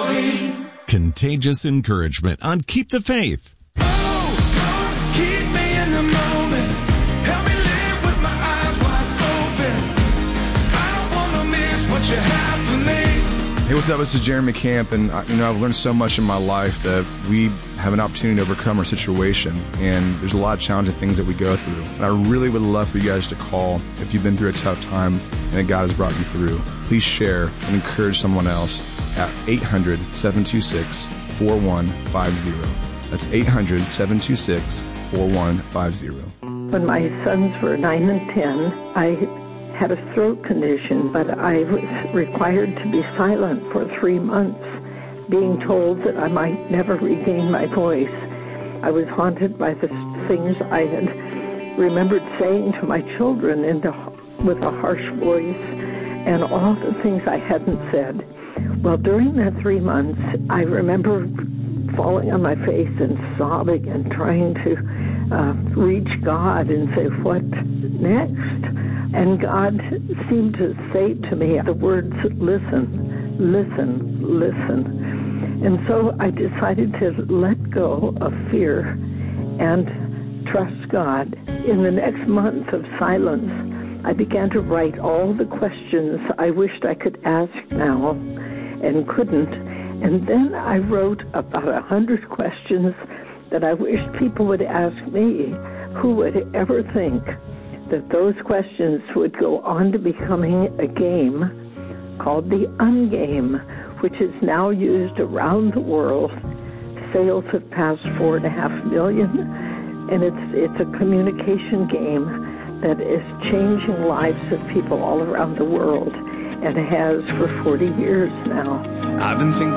Contagious encouragement on Keep the Faith. Oh, keep me in the moment. Help me live with my eyes wide open. 'Cause I don't want to miss what you have for me. Hey, what's up? This is Jeremy Camp, and I've learned so much in my life that we have an opportunity to overcome our situation, and there's a lot of challenging things that we go through. And I really would love for you guys to call if you've been through a tough time and that God has brought you through. Please share and encourage someone else at 800-726-4150. That's 800-726-4150. When my sons were 9 and 10, I had a throat condition, but I was required to be silent for 3 months, being told that I might never regain my voice. I was haunted by the things I had remembered saying to my children with a harsh voice, and all the things I hadn't said. Well, during that 3 months, I remember falling on my face and sobbing and trying to reach God and say, what next? And God seemed to say to me the words, listen, listen, listen. And so I decided to let go of fear and trust God. In the next month of silence, I began to write all the questions I wished I could ask now and couldn't. And then I wrote about 100 questions that I wished people would ask me. Who would ever think that those questions would go on to becoming a game called the Ungame, which is now used around the world. Sales have passed 4.5 million, and it's a communication game that is changing lives of people all around the world, and has for 40 years now. I've been thinking